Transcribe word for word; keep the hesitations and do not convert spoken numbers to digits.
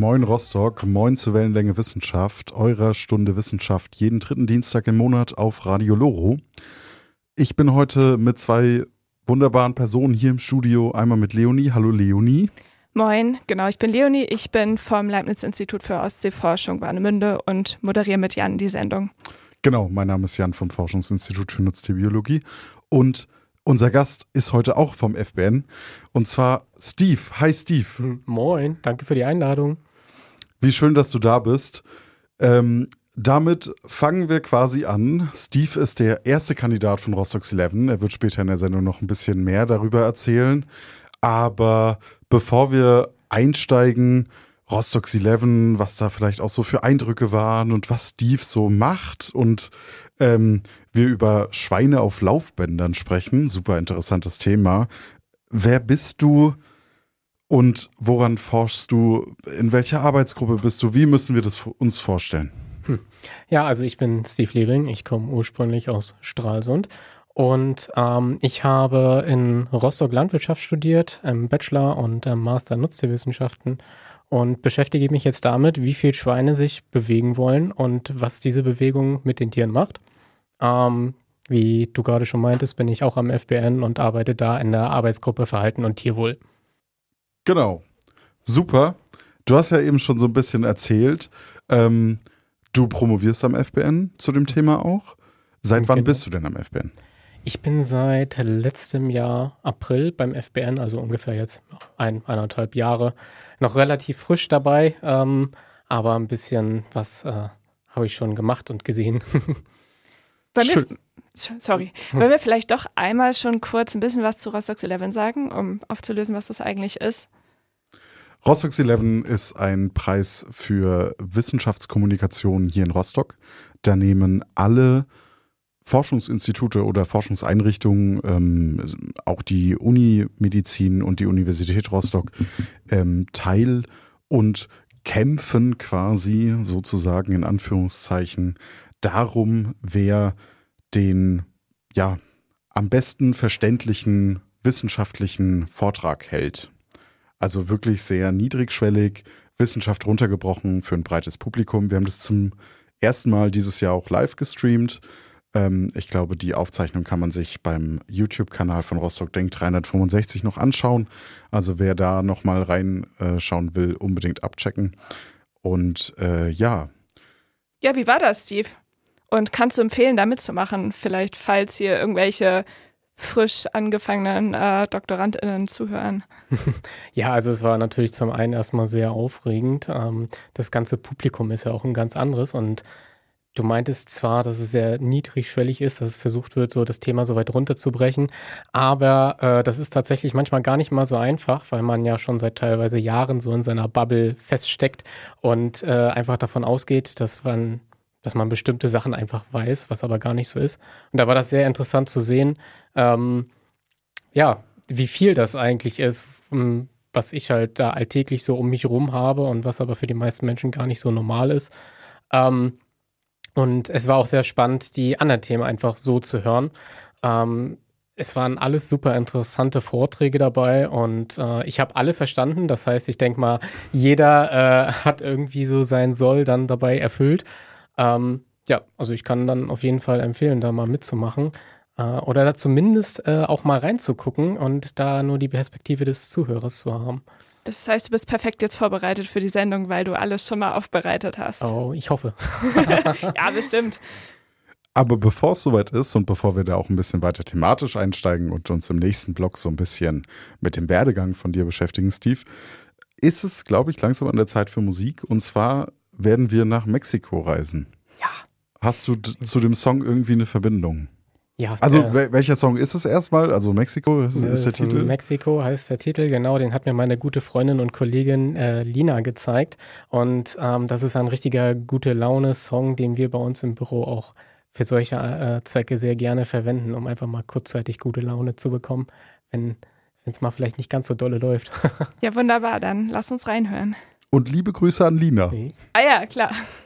Moin Rostock, moin zur Wellenlänge Wissenschaft, eurer Stunde Wissenschaft, jeden dritten Dienstag im Monat auf Radio Loro. Ich bin heute mit zwei wunderbaren Personen hier im Studio, einmal mit Leonie. Hallo Leonie. Moin, genau, ich bin Leonie, ich bin vom Leibniz-Institut für Ostseeforschung Warnemünde und moderiere mit Jan die Sendung. Genau, mein Name ist Jan vom Forschungsinstitut für Nutztierbiologie und unser Gast ist heute auch vom F B N und zwar Steve. Hi Steve. Moin, danke für die Einladung. Wie schön, dass du da bist. Ähm, damit fangen wir quasi an. Steve ist der erste Kandidat von Rostock's elf. Er wird später in der Sendung noch ein bisschen mehr darüber erzählen. Aber bevor wir einsteigen, Rostock's elf, was da vielleicht auch so für Eindrücke waren und was Steve so macht und ähm, wir über Schweine auf Laufbändern sprechen. Super interessantes Thema. Wer bist du und woran forschst du? In welcher Arbeitsgruppe bist du? Wie müssen wir das uns vorstellen? Hm. Ja, also ich bin Steve Lebing. Ich komme ursprünglich aus Stralsund. Und ähm, ich habe in Rostock Landwirtschaft studiert, im Bachelor und im Master Nutztierwissenschaften und beschäftige mich jetzt damit, wie viel Schweine sich bewegen wollen und was diese Bewegung mit den Tieren macht. Ähm, wie du gerade schon meintest, bin ich auch am F B N und arbeite da in der Arbeitsgruppe Verhalten und Tierwohl. Genau, super. Du hast ja eben schon so ein bisschen erzählt, ähm, du promovierst am F B N zu dem Thema auch. Seit wann Genau. bist du denn am F B N? Ich bin seit letztem Jahr April beim F B N, also ungefähr jetzt ein, eineinhalb Jahre, noch relativ frisch dabei, ähm, aber ein bisschen was äh, habe ich schon gemacht und gesehen. Wollen wir, sorry, wollen wir vielleicht doch einmal schon kurz ein bisschen was zu Rostock's elf sagen, um aufzulösen, was das eigentlich ist? Rostock's elf ist ein Preis für Wissenschaftskommunikation hier in Rostock. Da nehmen alle Forschungsinstitute oder Forschungseinrichtungen, ähm, auch die Unimedizin und die Universität Rostock, ähm, teil und kämpfen quasi sozusagen in Anführungszeichen darum, wer den ja am besten verständlichen wissenschaftlichen Vortrag hält. Also wirklich sehr niedrigschwellig, Wissenschaft runtergebrochen für ein breites Publikum. Wir haben das zum ersten Mal dieses Jahr auch live gestreamt. Ähm, ich glaube, die Aufzeichnung kann man sich beim YouTube-Kanal von Rostock Denkt dreihundertfünfundsechzig noch anschauen. Also wer da nochmal reinschauen will, unbedingt abchecken. Und äh, ja. Ja, wie war das, Steve? Und kannst du empfehlen, da mitzumachen? Vielleicht, falls hier irgendwelche frisch angefangenen äh, DoktorandInnen zuhören. Ja, also es war natürlich zum einen erstmal sehr aufregend. Ähm, das ganze Publikum ist ja auch ein ganz anderes und du meintest zwar, dass es sehr niedrigschwellig ist, dass es versucht wird, so das Thema so weit runterzubrechen, aber äh, das ist tatsächlich manchmal gar nicht mal so einfach, weil man ja schon seit teilweise Jahren so in seiner Bubble feststeckt und äh, einfach davon ausgeht, dass man dass man bestimmte Sachen einfach weiß, was aber gar nicht so ist. Und da war das sehr interessant zu sehen, ähm, ja, wie viel das eigentlich ist, was ich halt da alltäglich so um mich rum habe und was aber für die meisten Menschen gar nicht so normal ist. Ähm, und es war auch sehr spannend, die anderen Themen einfach so zu hören. Ähm, es waren alles super interessante Vorträge dabei und äh, ich habe alle verstanden. Das heißt, ich denke mal, jeder äh, hat irgendwie so sein Soll dann dabei erfüllt. Ähm, ja, also ich kann dann auf jeden Fall empfehlen, da mal mitzumachen äh, oder da zumindest äh, auch mal reinzugucken und da nur die Perspektive des Zuhörers zu haben. Das heißt, du bist perfekt jetzt vorbereitet für die Sendung, weil du alles schon mal aufbereitet hast. Oh, ich hoffe. Ja, bestimmt. Aber bevor es soweit ist und bevor wir da auch ein bisschen weiter thematisch einsteigen und uns im nächsten Blog so ein bisschen mit dem Werdegang von dir beschäftigen, Steve, ist es, glaube ich, langsam an der Zeit für Musik. Und zwar werden wir nach Mexiko reisen. Ja. Hast du d- zu dem Song irgendwie eine Verbindung? Ja. Also äh, wel- welcher Song ist es erstmal? Also Mexiko ist, ist der Titel? Mexiko heißt der Titel, genau. Den hat mir meine gute Freundin und Kollegin äh, Lina gezeigt. Und ähm, das ist ein richtiger Gute-Laune-Song, den wir bei uns im Büro auch für solche äh, Zwecke sehr gerne verwenden, um einfach mal kurzzeitig gute Laune zu bekommen, wenn es mal vielleicht nicht ganz so dolle läuft. Ja, wunderbar. Dann lass uns reinhören. Und liebe Grüße an Lina. Okay. Ah ja, klar.